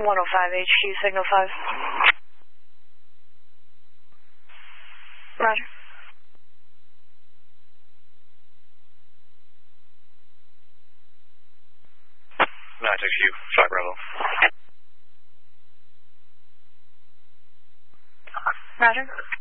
105 HQ, signal 5. Roger. Nine HQ, 5 Bravo. Roger.